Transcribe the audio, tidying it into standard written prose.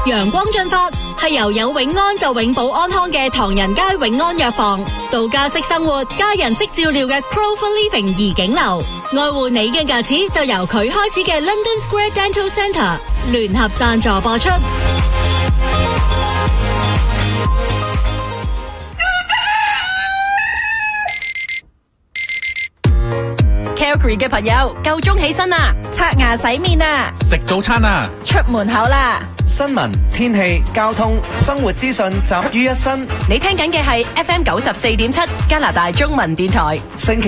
陽光進發係由有永安就永保安康嘅唐人街永安藥房，度假式生活家人式照料嘅 Clover Living 怡景樓，愛護你嘅牙齒就由佢開始嘅 London Square Dental Centre 聯合贊助播出。 Calgary 嘅朋友夠鐘起身啦， 刷牙洗面啦， 食早餐啦， 出門口啦。 新聞、天氣、交通、生活資訊集於一身。 你聽緊嘅係 FM 94.7加拿大中文電台。 星期